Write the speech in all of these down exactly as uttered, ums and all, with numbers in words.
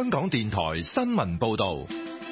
香港電台新聞報道。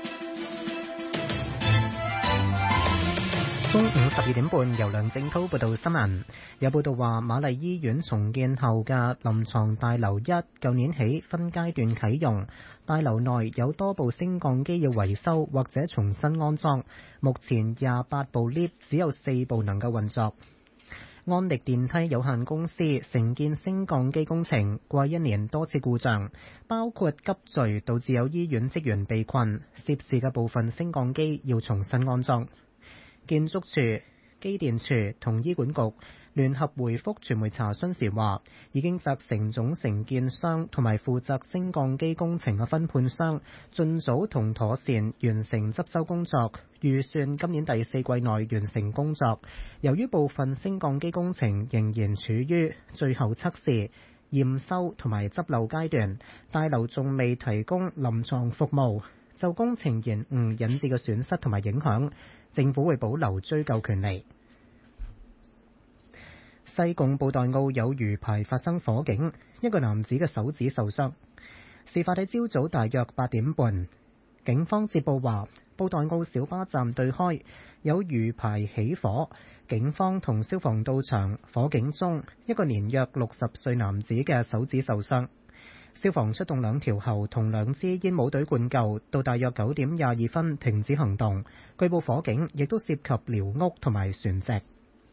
中午十二點半，由梁正濤報道新聞。有報道話，瑪麗醫院重建後嘅臨床大樓一，舊年起分階段啟用。大樓內有多部升降機要維修或者重新安裝。目前廿八部 lift 只有四部能夠運作。安力電梯有限公司承建升降機工程，過一年多次故障，包括急墜導致有醫院職員被困，涉事嘅部分升降機要重新安裝。建築署、機電署同醫管局聯合回覆傳媒查詢時話，已經責成總承建商同埋負責升降機工程嘅分判商盡早同妥善完成執修工作，預算今年第四季內完成工作。由於部分升降機工程仍然處於最後測試、驗收同埋執漏階段，大樓仲未提供臨床服務，就工程延誤引致嘅損失同埋影響，政府會保留追究權利。西貢布袋澳有魚排發生火警，一個男子嘅手指受傷。事發喺朝早大約八點半，警方接報話布袋澳小巴站對開有魚排起火，警方同消防到場，火警中一個年約六十歲男子嘅手指受傷。消防出動兩條喉同兩支煙霧隊灌救，到大約九點廿二分停止行動。據報火警亦都涉及寮屋同埋船隻。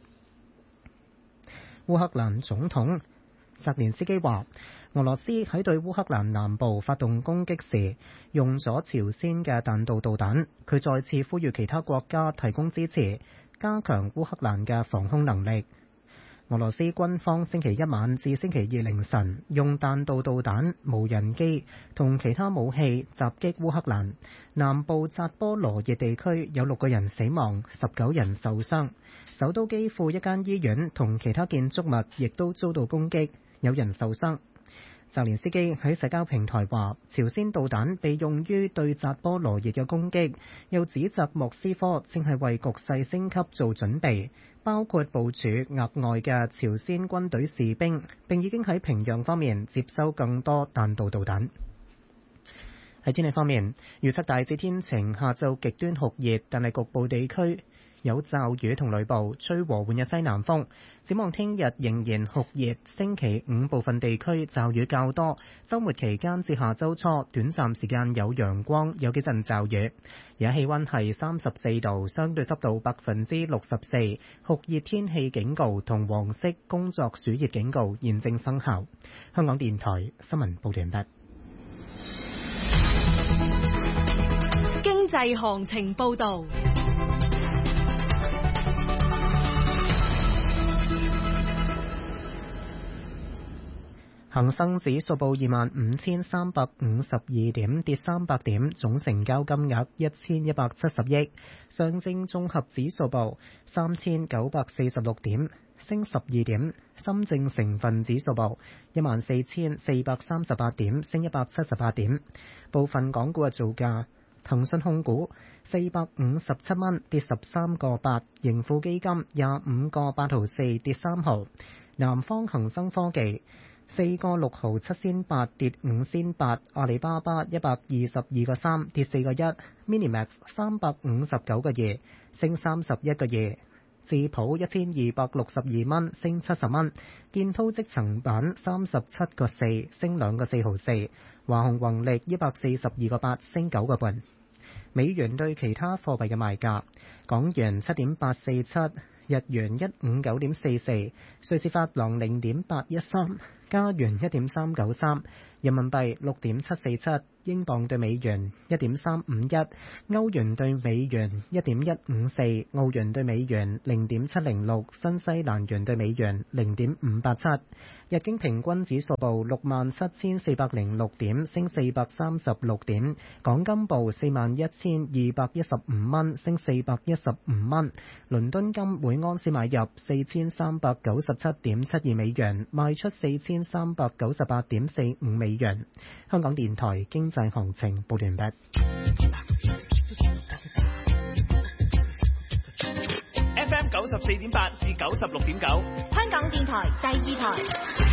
烏克蘭總統澤連斯基話，俄羅斯喺對烏克蘭南部發動攻擊時用咗朝鮮嘅彈道導彈。佢再次呼籲其他國家提供支持，加強烏克蘭嘅防空能力。俄羅斯軍方星期一晚至星期二凌晨用彈道導彈、無人機同其他武器襲擊烏克蘭南部扎波羅熱地區，有六個人死亡，十九人受傷。首都基輔一間醫院同其他建築物亦都遭到攻擊，有人受傷。澤連斯基喺社交平台話，朝鮮導彈被用於對扎波羅熱嘅攻擊，又指責莫斯科正係為局勢升級做準備，包括部署額外嘅朝鮮軍隊士兵，並已經喺平壤方面接收更多彈道導彈。喺天氣方面，預測大致天晴，下晝極端酷熱，但係局部地區有驟雨同雷暴，吹和緩嘅西南風。展望聽日仍然酷熱，星期五部分地區驟雨較多，週末期間至下週初短暫時間有陽光，有幾陣驟雨。而家氣溫係三十四度，相對濕度百分之六十四，酷熱天氣警告同黃色工作暑熱警告現正生效。香港電台新聞報道完畢。 經濟行情報道。 恒生指數報二萬五千三百五十二點，跌三百點，總成交金額一千一百七十億。上證綜合指數報三千九百四十六點，升十二點。深證成分指數報一萬四千四百三十八點，升一百七十八點。部分港股嘅造價：騰訊控股四百五十七蚊，跌十三個八；盈富基金廿五個八毫四，跌三毫；南方恒生科技四個六毫七仙八，跌五仙八；阿里巴巴一百二十二個三，跌四個一； Minimax 三百五十九個二，升三十一個二；智普一千二百六十二蚊，升七十蚊；建滔積層板三十七個四，升兩個四毫四；華虹宏力一百四十二個八，升九個半。美元對其他貨幣嘅賣價：港元七點八四七，日元一五九點四四，瑞士法郎零點八一三，加元一點三九三，人民幣六點七四七，英鎊對美元一點三五一，歐元對美元一點一五四，澳元對美元零點七零六，新西蘭元對美元零點五八七。日經平均指數報六萬七千四百零六點，升四百三十六點。港金報四萬一千二百一十五蚊，升四百一十五蚊。倫敦金每安士買入四千三百九十七點七二美元，賣出四千三百九十八點四五美元。香港電台經濟行情報完畢。 F M 九十四點八至九十六點九， 香港電台第二台。